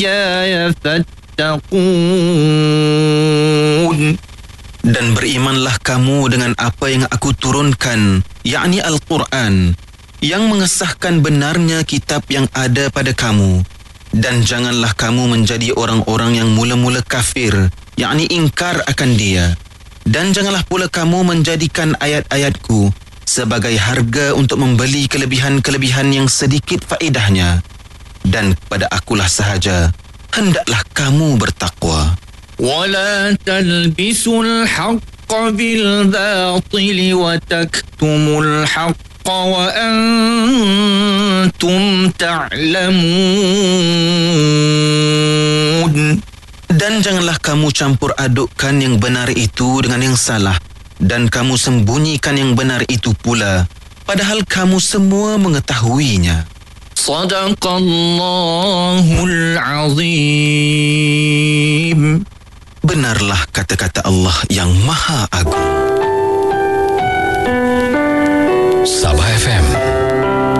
إياي فاتقون. Dan berimanlah kamu dengan apa yang aku turunkan, yakni Al-Quran, yang mengesahkan benarnya kitab yang ada pada kamu. Dan janganlah kamu menjadi orang-orang yang mula-mula kafir, yakni ingkar akan dia. Dan janganlah pula kamu menjadikan ayat-ayatku sebagai harga untuk membeli kelebihan-kelebihan yang sedikit faedahnya. Dan kepada akulah sahaja hendaklah kamu bertakwa. ولا تلبسوا الحق بالباطل وتكتموا الحق وأنتم تعلمون. Dan janganlah kamu campur adukkan yang benar itu dengan yang salah, dan kamu sembunyikan yang benar itu pula, padahal kamu semua mengetahuinya. Sadaqallahul Azim. Benarlah kata-kata Allah yang Maha Agung.